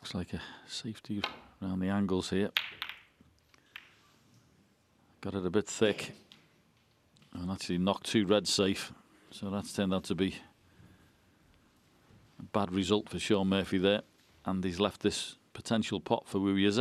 Looks like a safety around the angles here. Got it a bit thick and actually knocked 2 reds safe. So that's turned out to be a bad result for Shaun Murphy there. And he's left this potential pot for Wu Yize.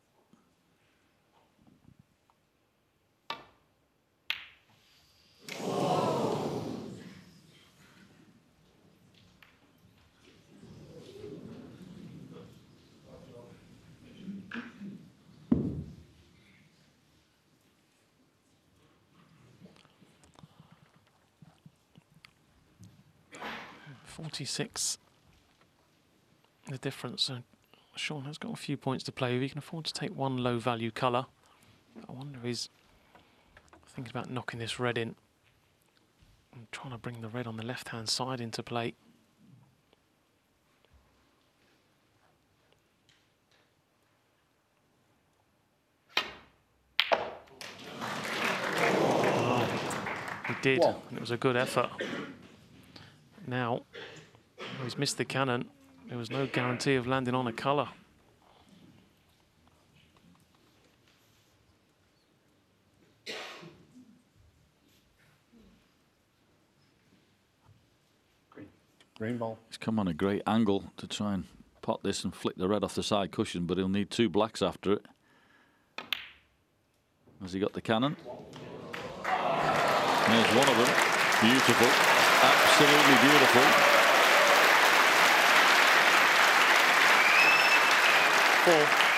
.46 the difference. Shaun has got a few points to play with. He can afford to take one low value colour. I wonder if he's thinking about knocking this red in and trying to bring the red on the left hand side into play. He did, and it was a good effort. Now, he's missed the cannon. There was no guarantee of landing on a colour. Green ball. He's come on a great angle to try and pot this and flick the red off the side cushion, but he'll need 2 blacks after it. Has he got the cannon? There's one of them. Beautiful. Absolutely beautiful. 4.